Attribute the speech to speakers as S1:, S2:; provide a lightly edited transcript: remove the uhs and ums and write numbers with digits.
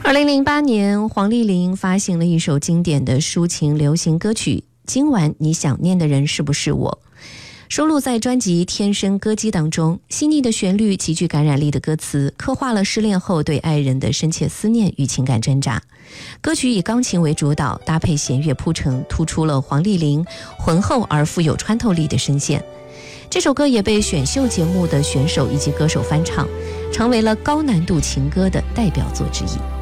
S1: 2008年，黄丽玲发行了一首经典的抒情流行歌曲《今晚你想念的人是不是我》，收录在专辑《天生歌姬》当中。细腻的旋律，极具感染力的歌词，刻画了失恋后对爱人的深切思念与情感挣扎。歌曲以钢琴为主导，搭配弦乐铺陈，突出了黄丽玲浑厚而富有穿透力的声线。这首歌也被选秀节目的选手以及歌手翻唱，成为了高难度情歌的代表作之一。